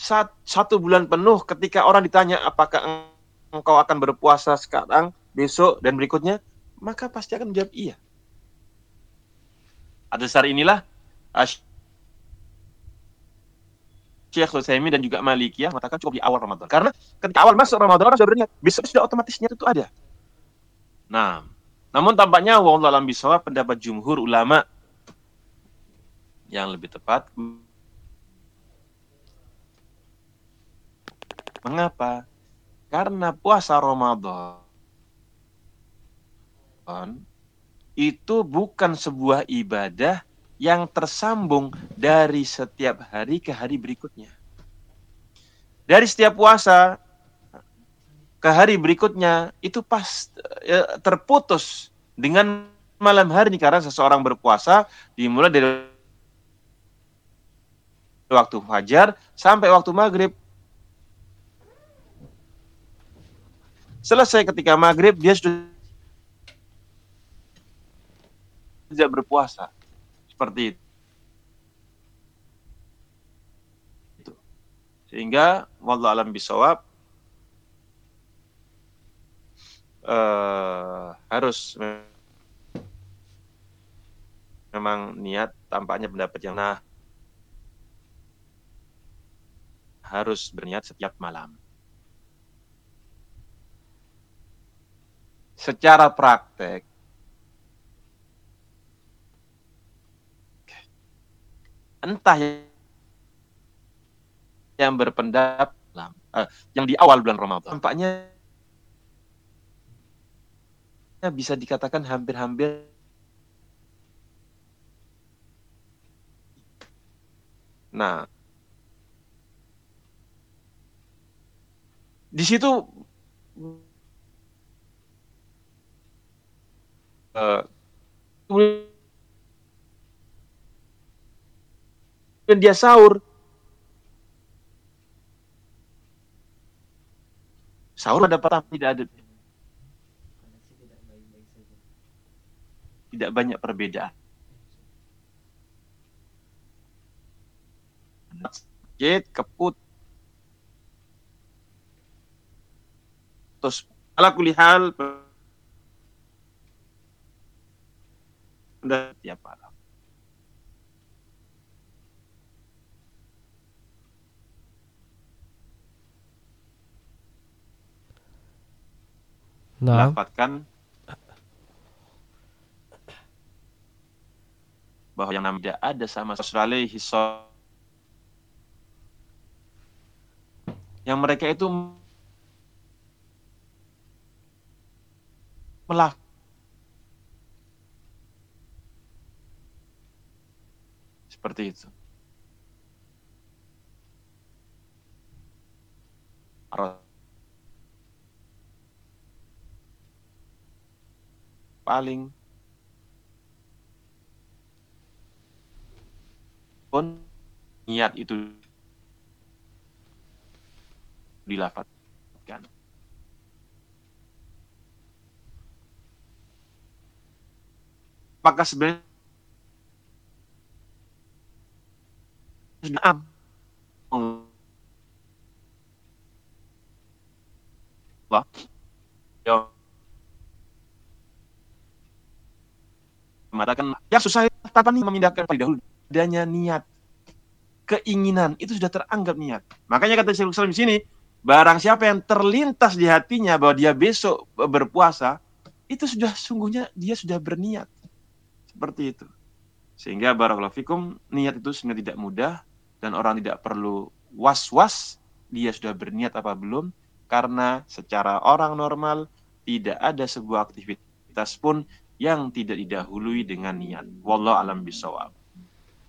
satu bulan penuh ketika orang ditanya apakah engkau akan berpuasa sekarang, besok, dan berikutnya, maka pasti akan menjawab iya. Atas dasar inilah Syekh Utsaimin dan juga Malikiyah mengatakan cukup di awal Ramadan. Karena ketika awal masuk Ramadan orang sudah berniat, besok sudah otomatis niat itu ada. Nah, namun tampaknya wallahu a'lam bishawab pendapat jumhur ulama yang lebih tepat. Mengapa? Karena puasa Ramadan itu bukan sebuah ibadah yang tersambung dari setiap hari ke hari berikutnya. Dari setiap puasa ke hari berikutnya itu terputus dengan malam hari ini, karena seseorang berpuasa dimulai dari waktu fajar sampai waktu maghrib. Selesai ketika maghrib dia sudah tidak berpuasa. Seperti itu. Sehingga wallahu a'lam bishawab harus memang niat, tampaknya pendapat yang harus berniat setiap malam. Secara praktek entah yang berpendapat yang di awal bulan Ramadan tampaknya bisa dikatakan hampir-hampir di situ kemudian dia sahur ada petang, tidak banyak perbedaan. Sakit, keputus, ala kulli hal tiap malam. Dapatkan bahwa yang namanya ada sama Rasulullah yang mereka itu seperti itu. Paling pun niat itu dilafadzkan. Apakah sebenarnya Allah mengatakan yang susah tanpa nih memindahkan terlebih dahulu adanya niat, keinginan itu sudah teranggap niat. Makanya kata Syekhul Islam di sini, barang siapa yang terlintas di hatinya bahwa dia besok berpuasa, itu sudah sungguhnya dia sudah berniat. Seperti itu. Sehingga barakallahu fikum, niat itu sebenarnya tidak mudah dan orang tidak perlu was-was dia sudah berniat apa belum, karena secara orang normal tidak ada sebuah aktivitas pun yang tidak didahului dengan niat. Wallahu a'lam bishawab.